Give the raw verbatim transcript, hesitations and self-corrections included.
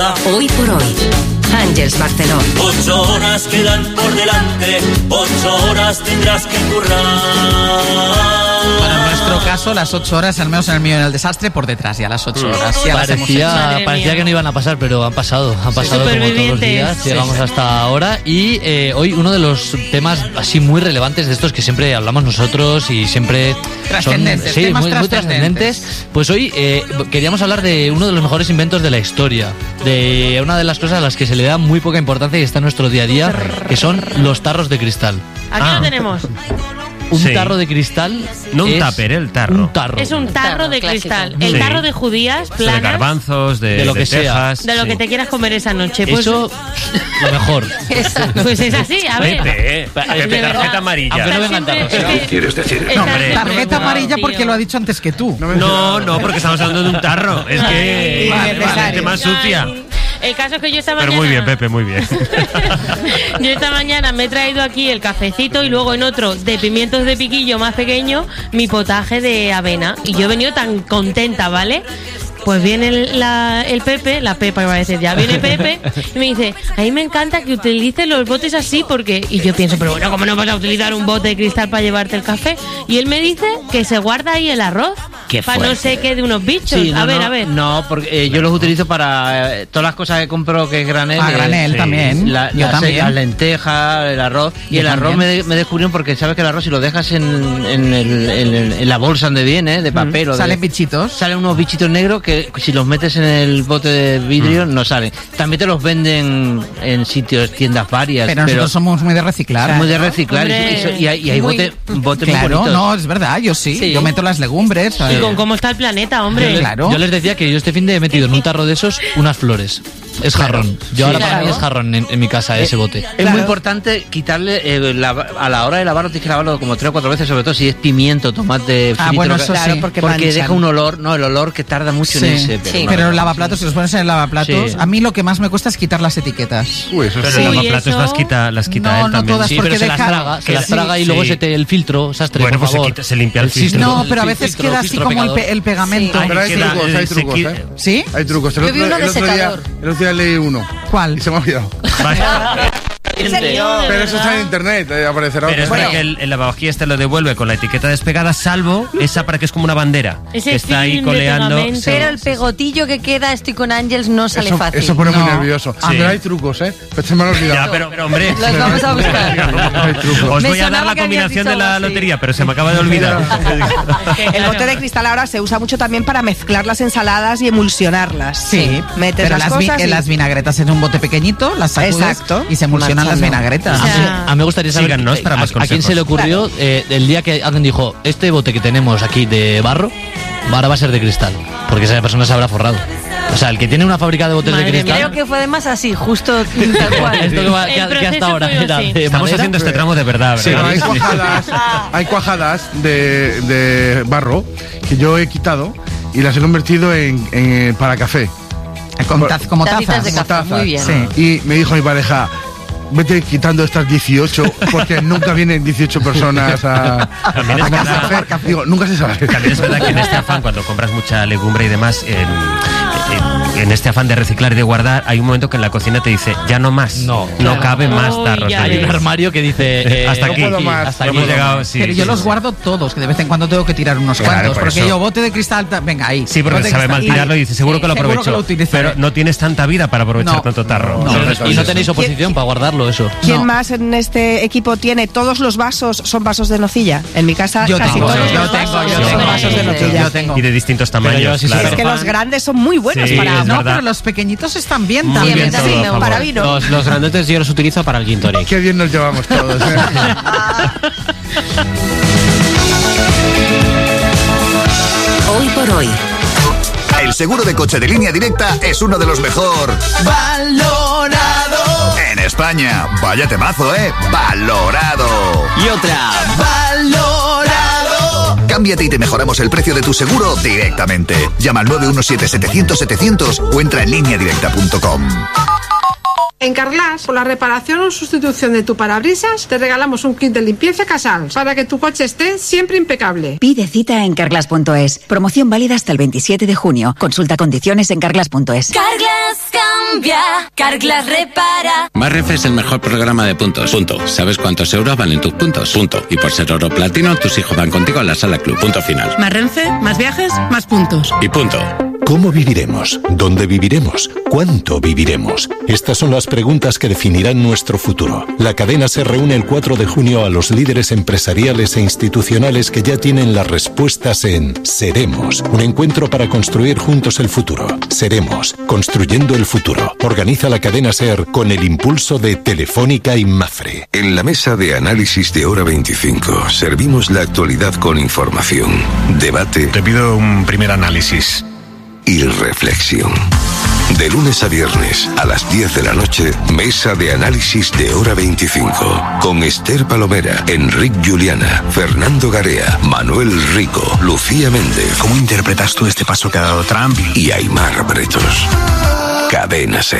Hoy por hoy, Ángeles Barceló. Ocho horas quedan por delante, ocho horas tendrás que currar. Bueno, en nuestro caso, las ocho horas, al menos en el mío en el desastre, por detrás ya las ocho horas. Ya parecía parecía que no iban a pasar, pero han pasado. Han pasado como todos los días. Llegamos hasta ahora. Y eh, hoy uno de los temas así muy relevantes de estos que siempre hablamos nosotros y siempre trascendentes, son sí, temas muy, muy trascendentes. Pues hoy eh, queríamos hablar de uno de los mejores inventos de la historia. De una de las cosas a las que se le da muy poca importancia y está en nuestro día a día, que son los tarros de cristal. Aquí ah. lo tenemos. Un sí. tarro de cristal. No un tupper, el tarro. Un tarro. Es un tarro, tarro de clásico. Cristal. El sí. tarro de judías, planas. De garbanzos, de, de lo que de sea. tejas, de lo sí. que te quieras comer esa noche. Pues, eso, lo mejor. Pues es así, a ver. Pepe, Pepe, tarjeta amarilla. Aunque no vengan tarros. ¿Qué quieres decir? No, hombre, tarjeta amarilla porque lo ha dicho antes que tú. No, no, porque estamos hablando de un tarro. Es que vale, vale, vale, tema sucia. El caso es que yo esta mañana... Pero muy bien, Pepe, muy bien. Yo esta mañana me he traído aquí el cafecito y luego en otro de pimientos de piquillo más pequeño mi potaje de avena. Y yo he venido tan contenta, ¿vale? Pues viene el, la, el Pepe, la Pepa iba a decir ya, viene Pepe y me dice, a mí me encanta que utilices los botes así porque... Y yo pienso, pero bueno, ¿cómo no vas a utilizar un bote de cristal para llevarte el café? Y él me dice que se guarda ahí el arroz para no sé qué de unos bichos. Sí, no, a ver, no, a ver. No, porque eh, yo los utilizo para eh, todas las cosas que compro que es granel. Ah, eh, granel sí. también. La, yo las, también. Las lentejas, el arroz. Y yo el arroz también. me, me descubrieron porque sabes que el arroz si lo dejas en, en, el, en, el, en la bolsa donde viene, de papel mm. o de... Salen bichitos. Salen unos bichitos negros que si los metes en el bote de vidrio mm. no salen. También te los venden en sitios, tiendas varias. Pero nosotros pero somos muy de reciclar. Muy de reciclar. Y, y, y, hay, y hay muy, bote, bote claro, muy bonitos. No, es verdad, yo sí. sí. Yo meto las legumbres. Y con cómo está el planeta, hombre. Yo, claro. Yo les decía que yo este fin de he metido en un tarro de esos unas flores. Es jarrón. Yo sí, ahora claro. para mí es jarrón en, en mi casa, eh, ese bote. Es claro. muy importante quitarle, eh, la, a la hora de lavarlo, tienes que lavarlo como tres o cuatro veces, sobre todo si es pimiento, tomate, ah, frito, bueno, que, eso claro, sí. porque, porque deja un olor, no, el olor que tarda mucho sí. en ese. Pero, sí. pero el lavaplatos, si los pones en el lavaplatos, sí. a mí lo que más me cuesta es quitar las etiquetas. Uy, eso pero sí. el lavaplatos eso... las quita, las quita no, él no también. todas, sí, porque pero se deja... las traga, se las sí. traga y luego sí. se te el filtro, sastre, bueno, por pues favor. se, quita, se limpia el, el filtro. No, pero a veces filtro, queda así filtro como el, pe el pegamento. Sí. Pero hay queda, trucos, hay trucos, ¿eh? ¿Sí? Hay trucos. El Yo vi otro, uno de el otro día, el otro día leí uno. ¿Cuál? Y se me ha olvidado. Pero eso está en internet, eh, aparecerá. Pero es bueno. para que el, el lavavajillas te lo devuelve con la etiqueta despegada, salvo esa para que es como una bandera. Ese que está ahí coleando. Sí. Pero el pegotillo que queda, estoy con Ángeles, no sale eso, fácil. Eso pone no. muy nervioso. Sí. Pero hay trucos, ¿eh? Pero se me han olvidado. Ya, pero, pero hombre. Los vamos a buscar. Hay trucos. Os Me voy a dar sonaba la que habías combinación dicho de la algo así. lotería, pero se me acaba de olvidar. El bote de cristal ahora se usa mucho también para mezclar las ensaladas y emulsionarlas. Sí, metes pero las, las, cosas vi y... las vinagretas en un bote pequeñito, las sacudes Exacto. y se emulsionan Marchando. las vinagretas. O sea, A mí me gustaría saber Síganos para más a, a quién consejos. se le ocurrió Claro. eh, el día que alguien dijo, este bote que tenemos aquí de barro, ahora va a ser de cristal, porque esa persona se habrá forrado. O sea, el que tiene una fábrica de botes Madre de cristal... Creo que fue además así, justo tal cual. Esto que, va, que, El que hasta ahora proceso fue era así. de Estamos madera. haciendo este tramo de verdad, Sí, ¿verdad? hay cuajadas, hay cuajadas de, de barro que yo he quitado y las he convertido en, en para café. Con taz, como Tacitas tazas. de café, Tazas. muy bien. Sí. Y me dijo mi pareja, vete quitando estas dieciocho porque nunca vienen dieciocho personas a, También es a tomar verdad. café. Digo, nunca se sabe. También es verdad que en este afán, cuando compras mucha legumbre y demás, en, en, en este afán de reciclar y de guardar, hay un momento que en la cocina te dice, ya no más, No, no claro. cabe más Uy, tarros. ya de Hay un ves. armario que dice... eh, Hasta no aquí, puedo más. hasta hemos aquí. llegado, sí, Pero sí, yo sí, los sí. guardo todos, que de vez en cuando tengo que tirar unos Claro, cuantos. por Porque eso. yo, bote de cristal, ta- venga ahí. Sí, porque Bote de sabe mal cristal. tirarlo y dice, seguro que lo Seguro que aprovecho. lo utilizaré. Pero no tienes tanta vida para aprovechar No. tanto tarro. No. No, Y no tenéis oposición para guardarlo, eso. ¿Quién No. más en este equipo tiene todos los vasos? Son vasos de nocilla. En mi casa Yo casi tengo, todos yo los tengo, vasos yo son tengo. vasos de Sí, nocilla. Yo tengo. Y de distintos Pero yo tamaños, sí soy claro. Es que los grandes son muy buenos Sí, para... es No, verdad. pero los pequeñitos están bien Muy también. bien Sí, todo, me- a favor. para vino. Los, los grandotes yo los utilizo para el gin tonic. Qué bien nos llevamos todos. ¿eh? Hoy por hoy. El seguro de coche de Línea Directa es uno de los mejor Valorado. en España. Vaya temazo, ¿eh? Valorado. Y otra. Valorado. Cámbiate y te mejoramos el precio de tu seguro directamente. Llama al nueve uno siete setecientos setecientos o entra en línea directa punto com. En Carglass, por la reparación o sustitución de tu parabrisas, te regalamos un kit de limpieza Casal para que tu coche esté siempre impecable. Pide cita en carglass punto es. Promoción válida hasta el veintisiete de junio. Consulta condiciones en carglass punto es. Carglass cambia, Carglass repara. Más Renfe es el mejor programa de puntos. Punto. ¿Sabes cuántos euros valen tus puntos? Punto. Y por ser oro platino, tus hijos van contigo a la sala club. Punto final. Más Renfe, más viajes, más puntos. Y punto. ¿Cómo viviremos? ¿Dónde viviremos? ¿Cuánto viviremos? Estas son las preguntas que definirán nuestro futuro. La cadena se reúne el cuatro de junio a los líderes empresariales e institucionales que ya tienen las respuestas en Seremos, un encuentro para construir juntos el futuro. Seremos, construyendo el futuro. Organiza la cadena SER con el impulso de Telefónica y Mafre. En la mesa de análisis de Hora veinticinco servimos la actualidad con información, debate. Te pido un primer análisis. Y reflexión. De lunes a viernes a las diez de la noche, mesa de análisis de Hora veinticinco. Con Esther Palomera, Enric Juliana, Fernando Garea, Manuel Rico, Lucía Méndez. ¿Cómo interpretas tú este paso que ha dado Trump? Y Aimar Bretos. Cadena SER.